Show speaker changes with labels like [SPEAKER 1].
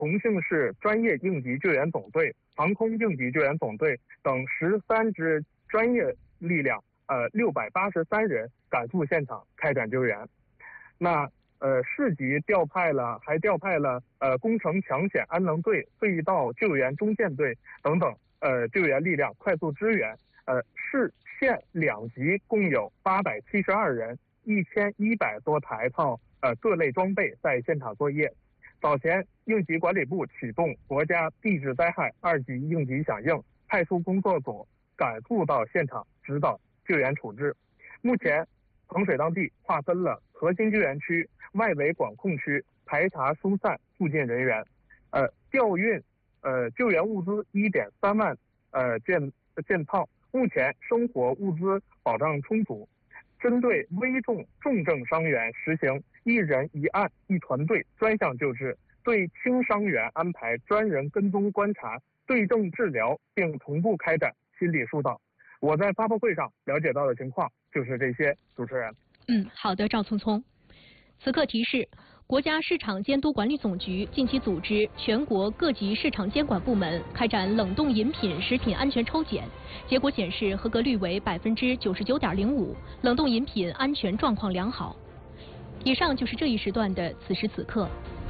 [SPEAKER 1] 重庆市专业应急救援总队、航空应急救援总队等13支专业力量，683人赶赴现场开展救援。那市级还调派了工程抢险安能队、隧道救援中线队等等救援力量快速支援。市县两级共有872人，1100多台各类装备在现场作业。早前，应急管理部启动国家地质灾害2级应急响应，派出工作组赶赴到现场指导救援处置。目前，衡水当地划分了核心救援区、外围管控区，排查疏散附近人员。调运救援物资1.3万件套，目前生活物资保障充足。针对危重重症伤员实行1人1案1团队专项救治，对轻伤员安排专人跟踪观察、对症治疗，并同步开展心理疏导。我在发布会上了解到的情况就是这些，主持人。
[SPEAKER 2] 好的，赵聪聪。此刻提示：国家市场监督管理总局近期组织全国各级市场监管部门开展冷冻饮品食品安全抽检，结果显示合格率为99.05%，冷冻饮品安全状况良好。以上就是这一时段的此时此刻。